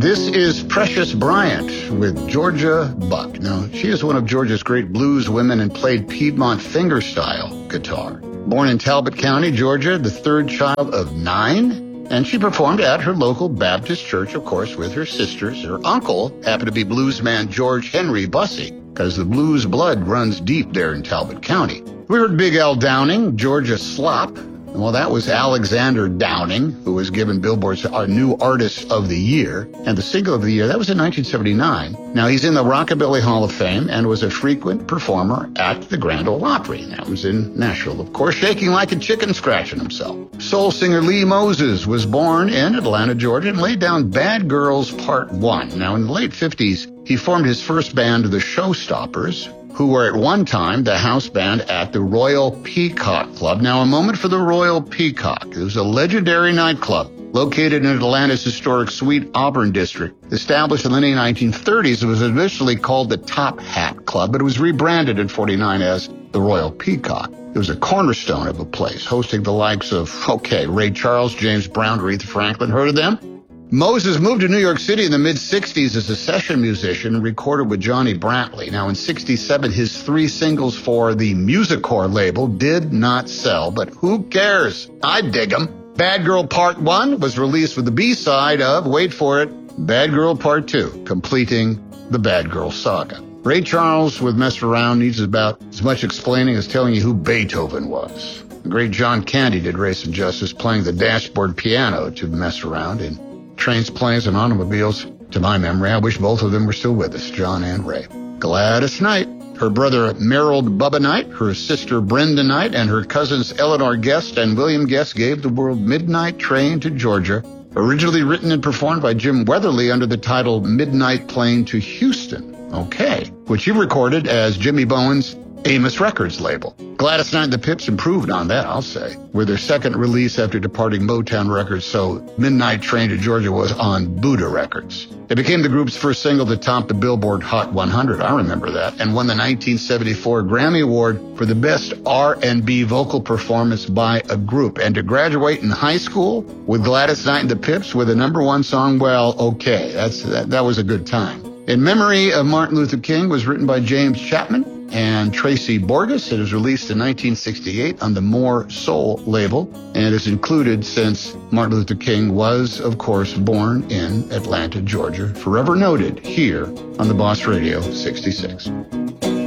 This is Precious Bryant with Georgia Buck. Now, she is one of Georgia's great blues women and played Piedmont fingerstyle guitar. Born in Talbot County, Georgia, the third child of 9, and she performed at her local Baptist church, of course, with her sisters. Her uncle happened to be bluesman George Henry Bussey, because the blues blood runs deep there in Talbot County. We heard Big Al Downing, Georgia Slop. Well, that was Alexander Downing, who was given Billboard's New Artist of the Year, and the Single of the Year. That was in 1979. Now, he's in the Rockabilly Hall of Fame and was a frequent performer at the Grand Ole Opry. That was in Nashville, of course, shaking like a chicken scratching himself. Soul singer Lee Moses was born in Atlanta, Georgia, and laid down Bad Girls Part 1. Now, in the late 50s, he formed his first band, the Showstoppers, who were at one time the house band at the Royal Peacock Club. Now, a moment for the Royal Peacock. It was a legendary nightclub located in Atlanta's historic Sweet Auburn district. Established in the late 1930s, it was initially called the Top Hat Club, but it was rebranded in 49 as the Royal Peacock. It was a cornerstone of a place, hosting the likes of, Ray Charles, James Brown, Aretha Franklin. Heard of them? Moses moved to New York City in the mid-'60s as a session musician and recorded with Johnny Brantley. Now, in '67, his 3 singles for the Musicor label did not sell, but who cares? I dig them. Bad Girl Part 1 was released with the B-side of, wait for it, Bad Girl Part 2, completing the Bad Girl saga. Ray Charles with Mess Around needs about as much explaining as telling you who Beethoven was. The great John Candy did Ray some justice, playing the dashboard piano to Mess Around in Trains, Planes, and Automobiles. To my memory, I wish both of them were still with us, John and Ray. Gladys Knight, her brother Merrill Bubba Knight, her sister Brenda Knight, and her cousins Eleanor Guest and William Guest gave the world Midnight Train to Georgia, originally written and performed by Jim Weatherly under the title Midnight Plane to Houston, which he recorded as Jimmy Bowen's Amos Records label. Gladys Knight and the Pips improved on that, I'll say, with their second release after departing Motown Records, so Midnight Train to Georgia was on Buddha Records. It became the group's first single to top the Billboard Hot 100, I remember that, and won the 1974 Grammy Award for the Best R&B Vocal Performance by a Group. And to graduate in high school with Gladys Knight and the Pips with a #1 song, that was a good time. In Memory of Martin Luther King was written by James Chapman and Tracy Borges. It was released in 1968 on the More Soul label, and is included since Martin Luther King was, of course, born in Atlanta, Georgia. Forever noted here on the Boss Radio 66.